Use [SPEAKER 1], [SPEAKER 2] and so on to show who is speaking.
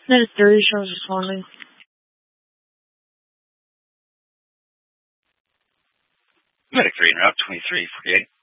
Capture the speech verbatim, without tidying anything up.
[SPEAKER 1] That is thirty shows responding.
[SPEAKER 2] Medic three, route twenty-three, forty-eight.